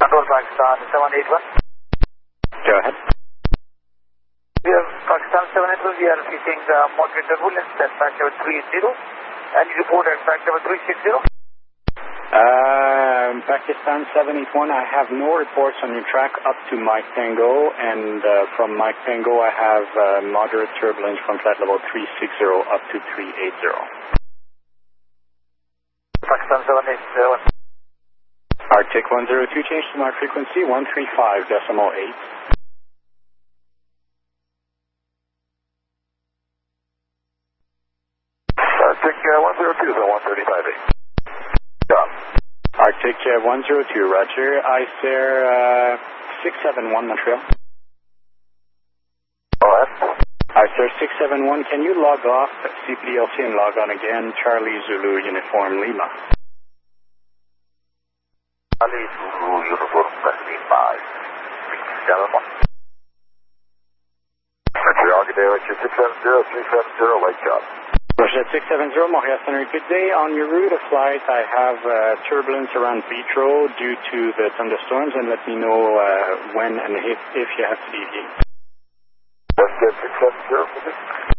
Control Pakistan 781. Go ahead. We have Pakistan 781, we are facing moderate turbulence at track level 380, and you report at track level 360. Pakistan 781, I have no reports on your track up to Mike Tango, and from Mike Tango I have moderate turbulence from flight level 360 up to 380. Pakistan 781. Arctic 102, change to my frequency 135.8. Arctic 102 is on 135.8. Arctic 102, roger. ICER 671 Montreal. ICER 671, can you log off CPLC and log on again? Charlie Zulu Uniform Lima. Charlie Zulu Uniform Lima 671. Montreal, good day, Roger 670, 370, Lake Job. Roger 670, Montreal Center, good day. On your route of flight, I have turbulence around Vitro due to the thunderstorms, and let me know when and if you have to deviate. Roger 670,